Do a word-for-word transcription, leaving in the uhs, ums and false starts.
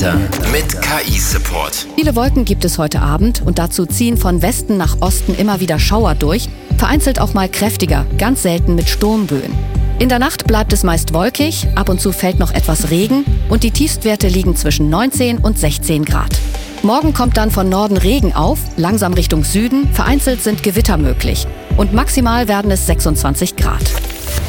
Mit K I-Support. Viele Wolken gibt es heute Abend und dazu ziehen von Westen nach Osten immer wieder Schauer durch, vereinzelt auch mal kräftiger, ganz selten mit Sturmböen. In der Nacht bleibt es meist wolkig, ab und zu fällt noch etwas Regen und die Tiefstwerte liegen zwischen neunzehn und sechzehn Grad. Morgen kommt dann von Norden Regen auf, langsam Richtung Süden, vereinzelt sind Gewitter möglich und maximal werden es sechsundzwanzig Grad.